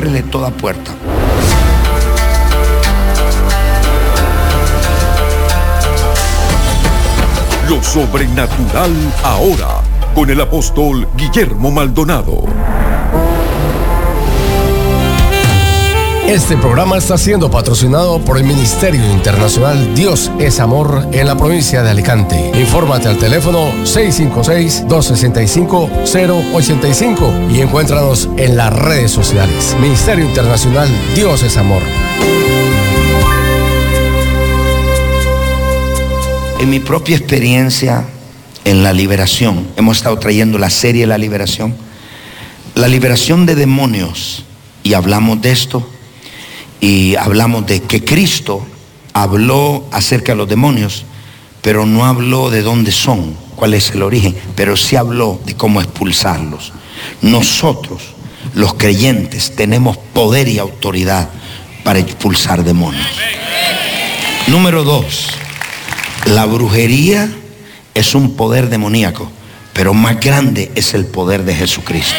ciérrele toda puerta. Lo sobrenatural ahora, con el apóstol Guillermo Maldonado. Este programa está siendo patrocinado por el Ministerio Internacional Dios es Amor en la provincia de Alicante. Infórmate al teléfono 656-265-085 y encuéntranos en las redes sociales. Ministerio Internacional Dios es Amor. En mi propia experiencia en la liberación, hemos estado trayendo la serie La liberación de demonios, y hablamos de esto. Y hablamos de que Cristo habló acerca de los demonios, pero no habló de dónde son, cuál es el origen, pero sí habló de cómo expulsarlos. Nosotros, los creyentes, tenemos poder y autoridad para expulsar demonios. Número 2, la brujería es un poder demoníaco, pero más grande es el poder de Jesucristo.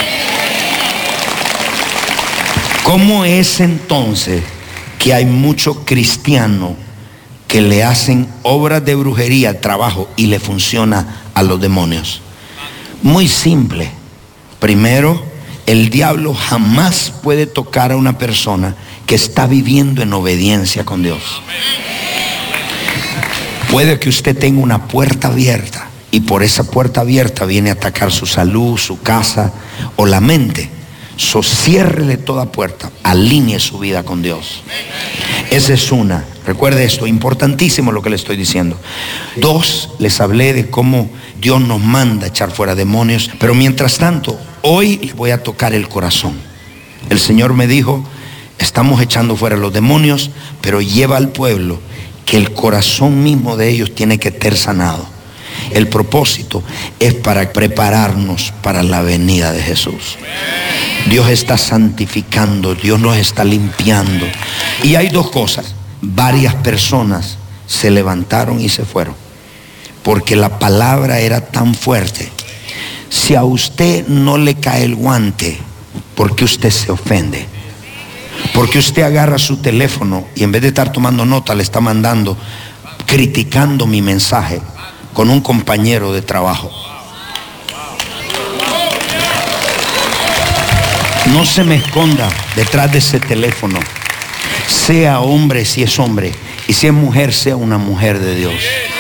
¿Cómo es entonces que hay muchos cristianos que le hacen obras de brujería, trabajo, y le funciona a los demonios? Muy simple. Primero, el diablo jamás puede tocar a una persona que está viviendo en obediencia con Dios. Puede que usted tenga una puerta abierta y por esa puerta abierta viene a atacar su salud, su casa o la mente. Ciérrele toda puerta, alinee su vida con Dios. Esa es una. Recuerde esto, importantísimo lo que le estoy diciendo. 2, les hablé de cómo Dios nos manda echar fuera demonios, pero mientras tanto, hoy le voy a tocar el corazón. El Señor me dijo, estamos echando fuera los demonios, pero lleva al pueblo que el corazón mismo de ellos tiene que estar sanado. El propósito es para prepararnos para la venida de Jesús. Dios está santificando, Dios nos está limpiando. Y hay 2 cosas. Varias personas se levantaron y se fueron porque la palabra era tan fuerte. Si a usted no le cae el guante, ¿por qué usted se ofende? Porque usted agarra su teléfono y en vez de estar tomando nota le está mandando, criticando mi mensaje con un compañero de trabajo. No se me esconda detrás de ese teléfono. Sea hombre si es hombre, y si es mujer, sea una mujer de Dios.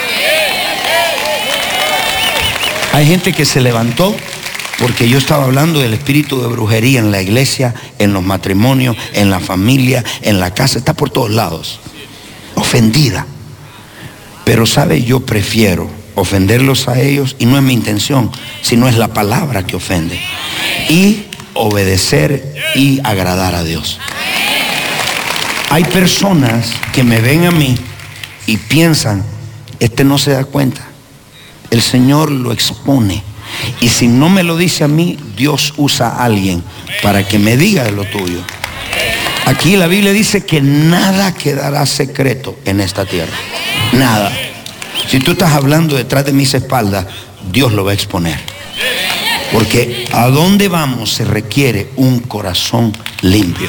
Hay gente que se levantó porque yo estaba hablando del espíritu de brujería en la iglesia, en los matrimonios, en la familia, en la casa, está por todos lados. Ofendida. Pero sabe, yo prefiero ofenderlos a ellos, y no es mi intención, sino es la palabra que ofende, y obedecer y agradar a Dios. Hay personas que me ven a mí y piensan, este no se da cuenta, el Señor lo expone, y si no me lo dice a mí, Dios usa a alguien para que me diga de lo tuyo. Aquí la Biblia dice que nada quedará secreto en esta tierra, nada. Si tú estás hablando detrás de mis espaldas, Dios lo va a exponer. Porque a dónde vamos se requiere un corazón limpio.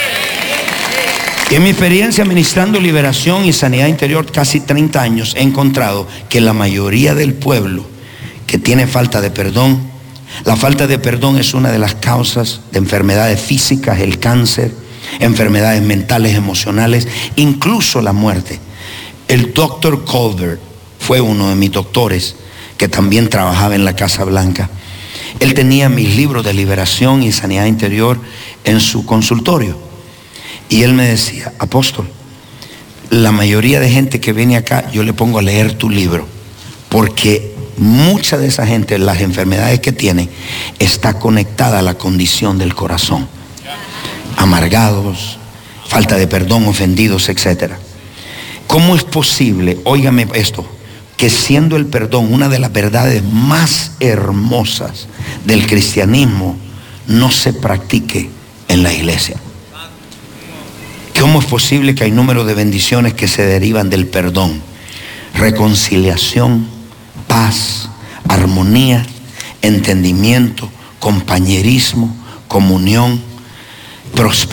En mi experiencia administrando liberación y sanidad interior casi 30 años, he encontrado que la mayoría del pueblo que tiene falta de perdón, la falta de perdón es una de las causas de enfermedades físicas, el cáncer, enfermedades mentales, emocionales, incluso la muerte. El doctor Colbert fue uno de mis doctores que también trabajaba en la Casa Blanca. Él tenía mis libros de liberación y sanidad interior en su consultorio. Y él me decía, apóstol, la mayoría de gente que viene acá, yo le pongo a leer tu libro, porque mucha de esa gente, las enfermedades que tiene, está conectada a la condición del corazón. Amargados, falta de perdón, ofendidos, etc. ¿Cómo es posible, óigame esto, que siendo el perdón una de las verdades más hermosas del cristianismo, no se practique en la iglesia? ¿Cómo es posible que hay número de bendiciones que se derivan del perdón? Reconciliación, paz, armonía, entendimiento, compañerismo, comunión, prosperidad.